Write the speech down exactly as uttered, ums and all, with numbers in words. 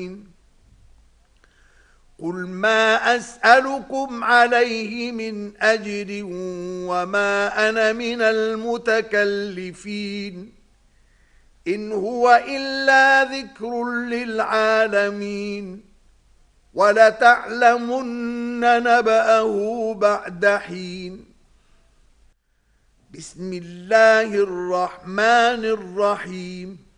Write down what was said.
قل ما أسألكم عليه من أجر وما أنا من المتكلفين إن هو إلا ذكر للعالمين ولتعلمن نبأه بعد حين. بسم الله الرحمن الرحيم